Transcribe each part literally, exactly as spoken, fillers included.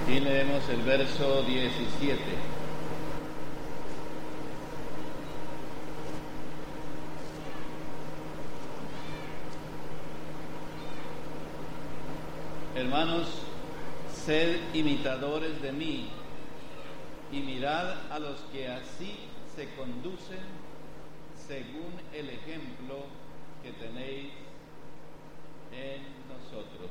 Y leemos el verso diecisiete. Hermanos, sed imitadores de mí y mirad a los que así se conducen según el ejemplo que tenéis en nosotros.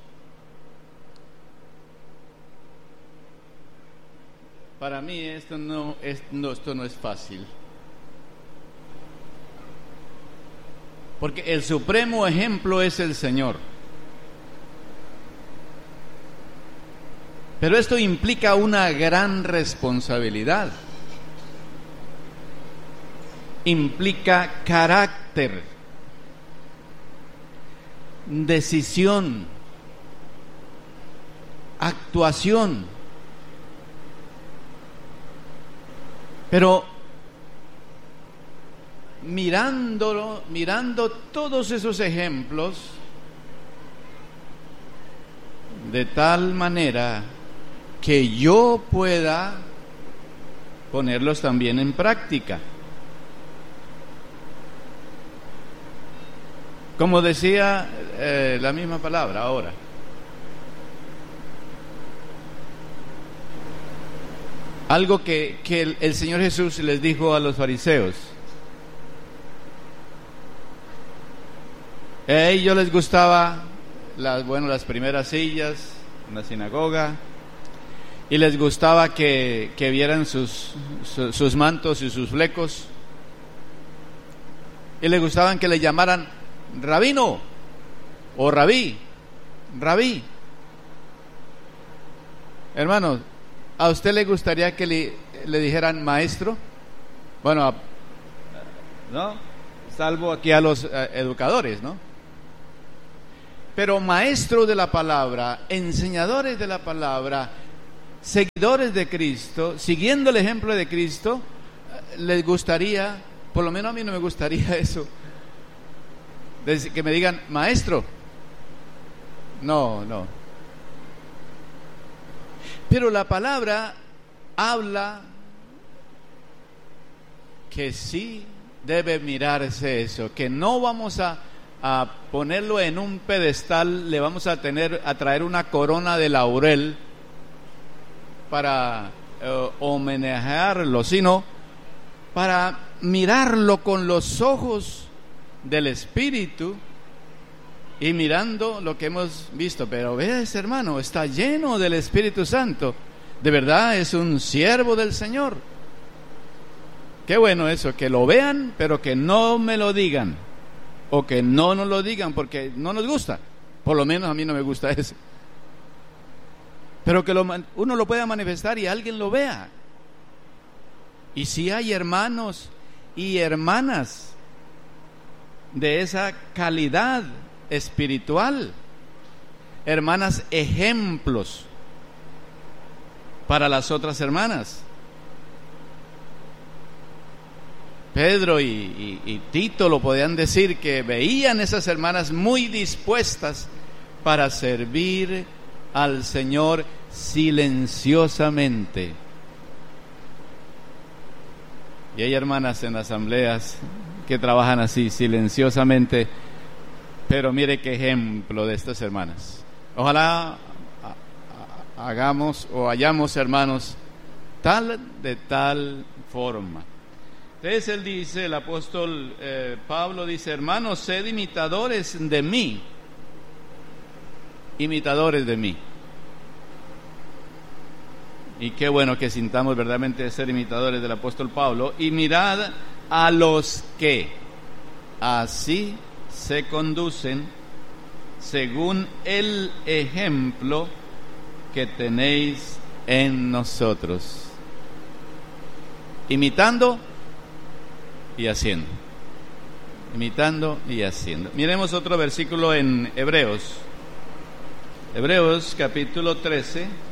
Para mí esto no es, no, esto no es fácil, porque el supremo ejemplo es el Señor. Pero esto implica una gran responsabilidad. Implica carácter, decisión, actuación. Pero mirándolo, mirando todos esos ejemplos, de tal manera que yo pueda ponerlos también en práctica. Como decía eh, la misma palabra ahora, algo que, que el, el Señor Jesús les dijo a los fariseos. A ellos les gustaba las, bueno, las primeras sillas en la sinagoga, y les gustaba que, que vieran sus, su, sus mantos y sus flecos, y les gustaban que le llamaran rabino o rabí, rabí. Hermanos, ¿a usted le gustaría que le, le dijeran maestro? Bueno, a, ¿no? Salvo aquí a los a, educadores, ¿no? Pero maestro de la palabra, enseñadores de la palabra, seguidores de Cristo, siguiendo el ejemplo de Cristo, les gustaría, por lo menos a mí no me gustaría eso, que me digan maestro. No, no. Pero la palabra habla que sí debe mirarse eso, que no vamos a, a ponerlo en un pedestal, le vamos a tener a traer una corona de laurel para eh, homenajearlo, sino para mirarlo con los ojos del Espíritu y mirando lo que hemos visto. Pero ves, hermano, está lleno del Espíritu Santo, de verdad es un siervo del Señor. Qué bueno eso, que lo vean, pero que no me lo digan, o que no nos lo digan porque no nos gusta. Por lo menos a mí no me gusta eso. Pero que lo, uno lo pueda manifestar y alguien lo vea. Y si hay hermanos y hermanas de esa calidad espiritual, hermanas ejemplos para las otras hermanas. Pedro y, y, y Tito lo podían decir, que veían esas hermanas muy dispuestas para servir al Señor silenciosamente. Y hay hermanas en las asambleas que trabajan así, silenciosamente, pero mire qué ejemplo de estas hermanas. Ojalá hagamos o hayamos hermanos tal de tal forma. Entonces él dice, el apóstol eh, Pablo dice: hermanos, sed imitadores de mí, imitadores de mí. Y qué bueno que sintamos verdaderamente ser imitadores del apóstol Pablo. Y mirad a los que así se conducen según el ejemplo que tenéis en nosotros. Imitando y haciendo. Imitando y haciendo. Miremos otro versículo en Hebreos. Hebreos capítulo trece.